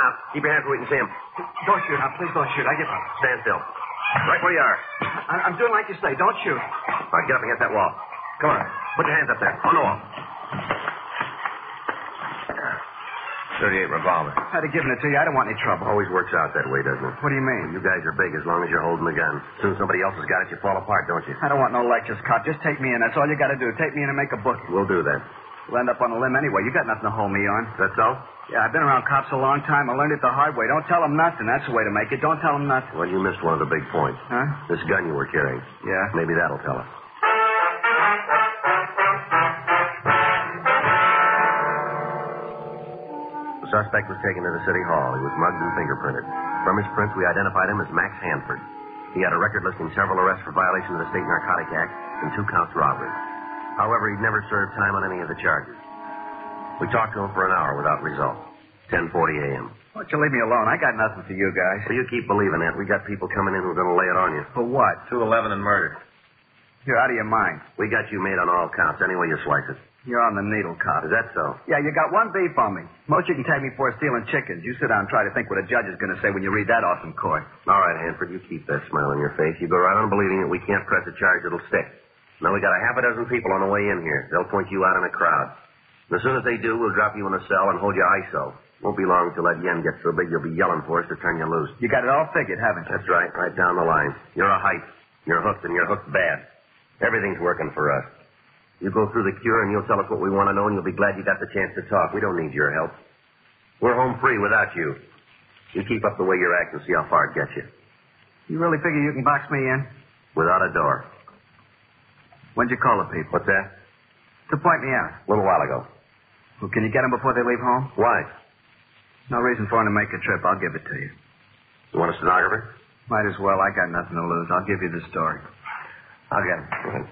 Now, keep your hands where we can see him. Don't shoot now. Please don't shoot. I give up. Stand still. Right where you are. I'm doing like you say. Don't shoot. All right, get up against that wall. Come on. Put your hands up there. On the wall. 38 revolver. I'd have given it to you. I don't want any trouble. Always works out that way, doesn't it? What do you mean? You guys are big as long as you're holding the gun. As soon as somebody else has got it, you fall apart, don't you? I don't want no lectures, cop. Just take me in. That's all you got to do. Take me in and make a book. We'll do that. We'll end up on a limb anyway. You got nothing to hold me on. Is that so? Yeah, I've been around cops a long time. I learned it the hard way. Don't tell them nothing. That's the way to make it. Don't tell them nothing. Well, you missed one of the big points. Huh? This gun you were carrying. Yeah? Maybe that'll tell us. The suspect was taken to the city hall. He was mugged and fingerprinted. From his prints, we identified him as Max Hanford. He had a record listing several arrests for violation of the State Narcotic Act and 2 counts robbery. However, he'd never served time on any of the charges. We talked to him for an hour without result. 10:40 a.m. Why don't you leave me alone? I got nothing for you guys. So you keep believing that. We got people coming in who are going to lay it on you. For what? 211 and murder. You're out of your mind. We got you made on all counts, any way you slice it. You're on the needle, cop. Is that so? Yeah, you got one beef on me. Most you can take me for is stealing chickens. You sit down and try to think what a judge is going to say when you read that off in court. All right, Hanford, you keep that smile on your face. You go right on believing that we can't press a charge that'll stick. Now, we got a half a dozen people on the way in here. They'll point you out in a crowd. And as soon as they do, we'll drop you in a cell and hold you ISO. Won't be long till that yen gets so big you'll be yelling for us to turn you loose. You got it all figured, haven't you? That's right down the line. You're a hype. You're hooked, and you're hooked bad. Everything's working for us. You go through the cure, and you'll tell us what we want to know, and you'll be glad you got the chance to talk. We don't need your help. We're home free without you. You keep up the way you're acting, see how far it gets you. You really figure you can box me in? Without a door. When'd you call the people? What's that? To point me out. A little while ago. Well, can you get them before they leave home? Why? No reason for them to make a trip. I'll give it to you. You want a stenographer? Might as well. I got nothing to lose. I'll give you the story. I'll get him. Go ahead.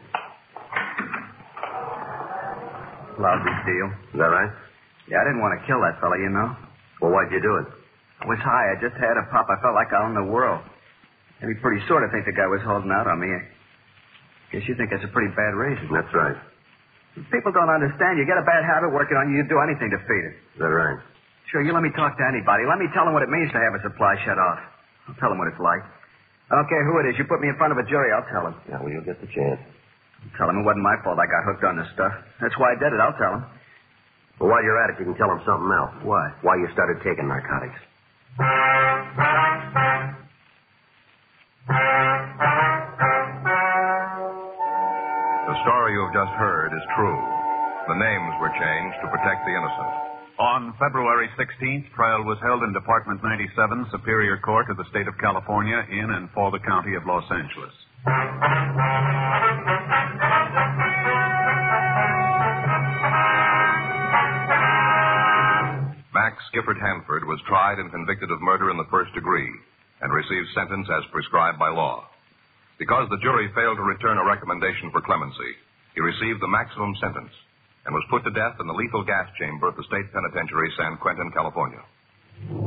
Lousy deal. Is that right? Yeah, I didn't want to kill that fella, you know. Well, why'd you do it? I was high. I just had a pop. I felt like I owned the world. Maybe pretty sure to think the guy was holding out on me. I guess you think that's a pretty bad reason. That's right. People don't understand. You get a bad habit working on you, you'd do anything to feed it. Is that right? Sure, you let me talk to anybody. Let me tell them what it means to have a supply shut off. I'll tell them what it's like. I don't care who it is. You put me in front of a jury, I'll tell them. Yeah, well, you'll get the chance. I'll tell them it wasn't my fault I got hooked on this stuff. That's why I did it. I'll tell them. Well, while you're at it, you can tell them something else. What? Why you started taking narcotics. The story you have just heard is true. The names were changed to protect the innocent. On February 16th, trial was held in Department 97, Superior Court of the State of California, in and for the County of Los Angeles. Max Gifford Hanford was tried and convicted of murder in the first degree and received sentence as prescribed by law. Because the jury failed to return a recommendation for clemency, he received the maximum sentence and was put to death in the lethal gas chamber at the State Penitentiary, San Quentin, California.